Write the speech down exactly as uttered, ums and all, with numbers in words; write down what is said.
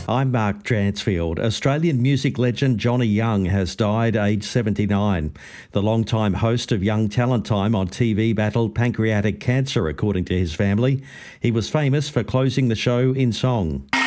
I'm Mark Dransfield. Australian music legend Johnny Young has died aged seventy-nine. The longtime host of Young Talent Time on T V battled pancreatic cancer, according to his family. He was famous for closing the show in song.